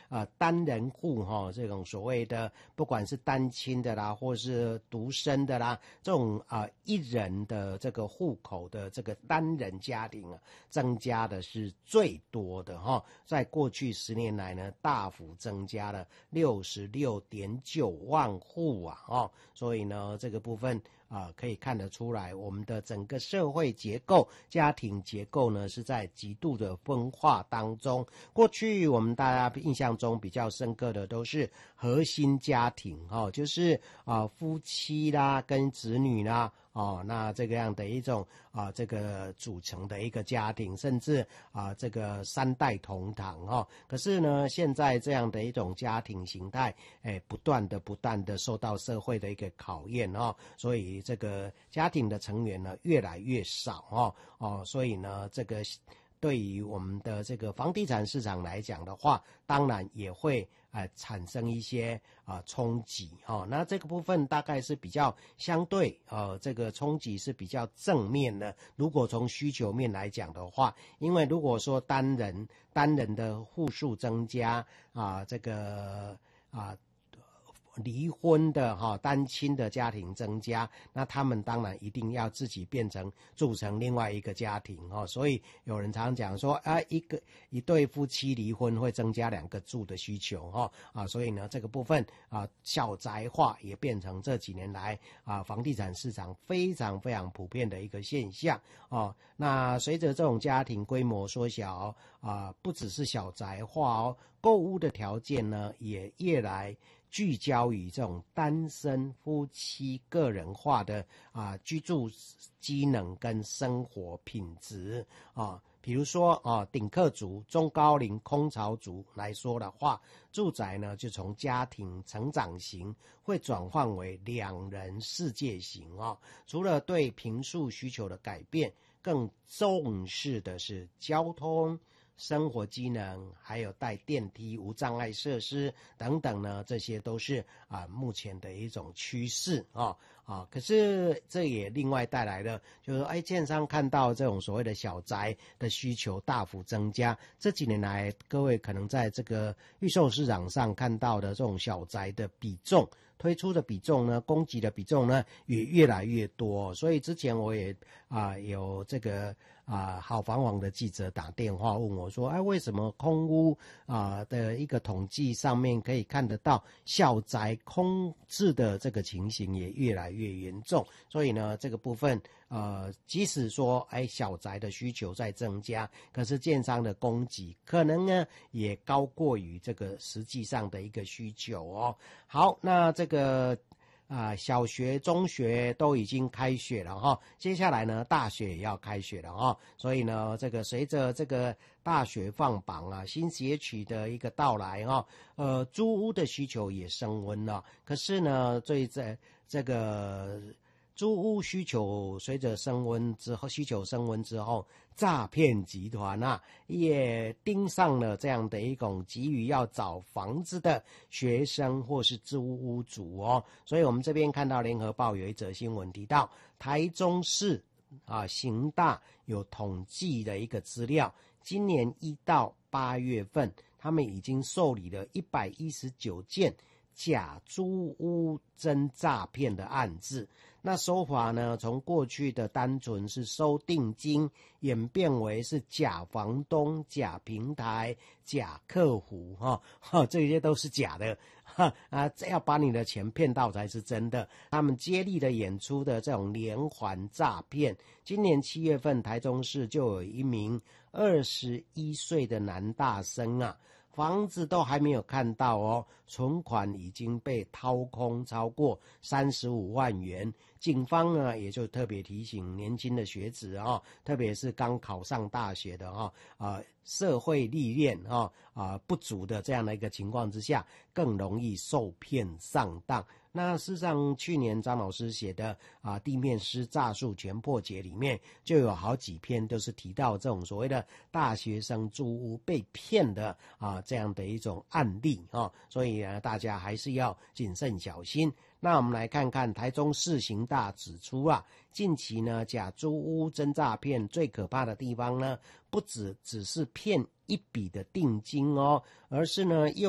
单人户这种所谓的不管是单亲的啦，或是独生的啦，这种一人的这个户口的这个单人家庭增加的是最多的在过去10年来呢，大幅增加了66.9万户所以呢这个部分可以看得出来，我们的整个社会结构、家庭结构呢是在极度的分化当中。过去我们大家印象中比较深刻的都是核心家庭就是夫妻啦跟子女啦那这个样的一种这个组成的一个家庭，甚至这个3代同堂可是呢，现在这样的一种家庭形态，不断的受到社会的一个考验所以这个家庭的成员呢越来越少所以呢，这个对于我们的这个房地产市场来讲的话，当然也会产生一些冲击那这个部分大概是比较相对这个冲击是比较正面的。如果从需求面来讲的话，因为如果说单人的户数增加这个离婚的单亲的家庭增加，那他们当然一定要自己组成另外一个家庭所以有人常讲说一对夫妻离婚会增加2个住的需求所以呢这个部分小宅化也变成这几年来房地产市场非常非常普遍的一个现象那随着这种家庭规模缩小不只是小宅化购物的条件呢也越来聚焦于这种单身夫妻个人化的居住机能跟生活品质比如说顶客族、中高龄空巢族来说的话，住宅呢就从家庭成长型会转换为2人世界型除了对坪数需求的改变，更重视的是交通生活机能，还有带电梯、无障碍设施等等呢，这些都是目前的一种趋势可是这也另外带来了，就是说建商看到这种所谓的小宅的需求大幅增加，这几年来各位可能在这个预售市场上看到的这种小宅的比重，推出的比重呢，供给的比重呢也越来越多。所以之前我也有这个好房网的记者打电话问我说为什么空屋的一个统计上面可以看得到小宅空置的这个情形也越来越严重。所以呢这个部分即使说小宅的需求在增加，可是建商的供给可能呢也高过于这个实际上的一个需求好，那这个小学、中学都已经开学了接下来呢大学也要开学了所以呢这个随着这个大学放榜新学期的一个到来租屋的需求也升温了。可是呢这个租屋需求随着需求升温之后，诈骗集团也盯上了这样的一种急于要找房子的学生或是租屋族所以我们这边看到联合报有一则新闻提到，台中市刑大有统计的一个资料，今年1到8月份他们已经受理了119件假租屋真诈骗的案子。那手法呢，从过去的单纯是收定金，演变为是假房东、假平台、假客户这些都是假的要把你的钱骗到才是真的。他们接力的演出的这种连环诈骗，今年7月份台中市就有一名21岁的男大生房子都还没有看到存款已经被掏空超过35万元。警方呢也就特别提醒年轻的学子特别是刚考上大学的社会历练不足的这样的一个情况之下，更容易受骗上当。那事实上去年张老师写的地面师诈术全破解里面就有好几篇都是提到这种所谓的大学生租屋被骗的这样的一种案例所以大家还是要谨慎小心。那我们来看看台中市刑大指出近期呢假租屋真诈骗最可怕的地方呢，不只是骗一笔的定金而是呢